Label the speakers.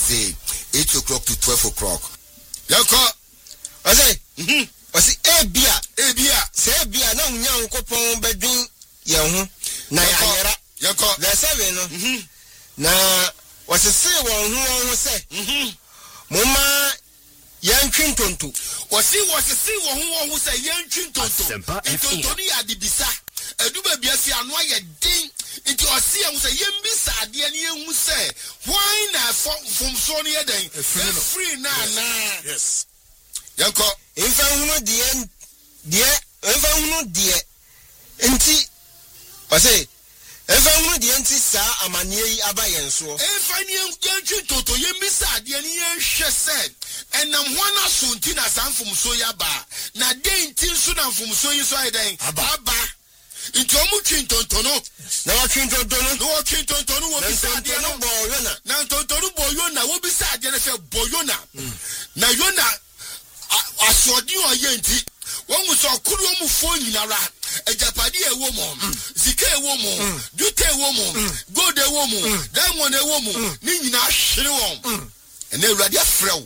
Speaker 1: Wednesday 8 o'clock to 12 o'clock. Yako. I say, I say, Ebia. Say Ebia, no, young couple bedroom, young, Nayara. Yako. There's 7. Now, what's a say one who say, Mama, young Chinton. Was he was a see one who say young Chinton. Tony at the Bisa. A duba biasi anwaya ding. It was see and say, Yembisa, the young say, why not from Sonia then? Free now. Yes. Yanko, if I know the end, dear, if I know dear, anti, I say, if I know the anti, sir, I'm a near Abayan so. If I knew Toto, Yembisa, the young she said, and I'm one of Suntina Sam from Soyaba. Now, they ain't soon from Soya Side, Abba. Into a Chinton Tono. Now Chinton Tono, no Chinton Tono will be sad. Now Tono Boyona will be sad. Boyona. Now Yona, I saw you a yenti. One was a Kurumu phone in a rat. A Japanese woman, Zike woman, Dute woman, Go the woman, then one a woman, Nina Shilom. And they ready a frown.